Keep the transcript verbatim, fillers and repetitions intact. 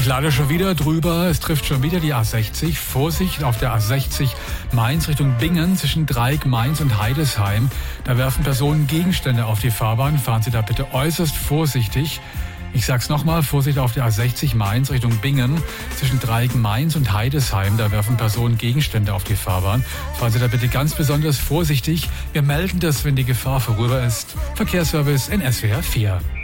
leider schon wieder drüber. Es trifft schon wieder die A sechzig. Vorsicht auf der A sechzig Mainz Richtung Bingen zwischen Dreieck, Mainz und Heidesheim. Da werfen Personen Gegenstände auf die Fahrbahn. Fahren Sie da bitte äußerst vorsichtig. Ich sag's nochmal, Vorsicht auf der A sechzig Mainz Richtung Bingen zwischen Dreieck, Mainz und Heidesheim. Da werfen Personen Gegenstände auf die Fahrbahn. Fahren Sie da bitte ganz besonders vorsichtig. Wir melden das, wenn die Gefahr vorüber ist. Verkehrsservice in S W R vier.